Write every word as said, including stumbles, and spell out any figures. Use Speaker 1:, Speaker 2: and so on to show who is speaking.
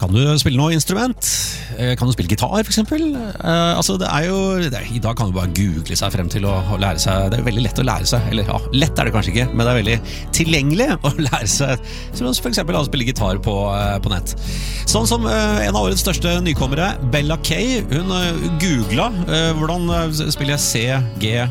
Speaker 1: Kan du spille noe instrument? Kan du spille gitar for eksempel? Uh, altså det er jo, det er, I dag kan du bare google seg frem til å, å lære seg. Det er jo veldig lett å lære seg, eller ja, lett er det kanskje ikke, men det er veldig tilgjengelig å lære seg, som for eksempel å spille gitar på, uh, på nett. Sånn som uh, en av årets største nykommere, Bella Kay, hun uh, googlet uh, hvordan uh, spiller jeg C, G